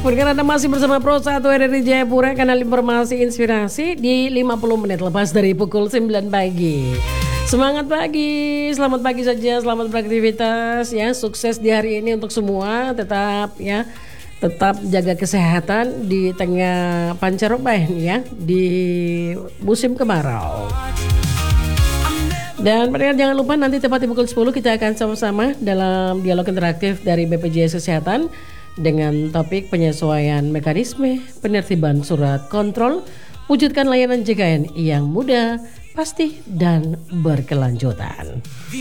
Mungkin Anda masih bersama Pro 1 RRI Jayapura, kanal informasi inspirasi di 50 menit lepas dari pukul 9 pagi. Semangat pagi, selamat pagi saja, selamat beraktivitas ya. Sukses di hari ini untuk semua, tetap ya. Tetap jaga kesehatan di tengah pancaroba ya, di musim kemarau. Dan pendengar jangan lupa nanti tepat di pukul 10 kita akan sama-sama dalam dialog interaktif dari BPJS Kesehatan dengan topik penyesuaian mekanisme penertiban surat kontrol, wujudkan layanan JKN yang mudah, pasti dan berkelanjutan.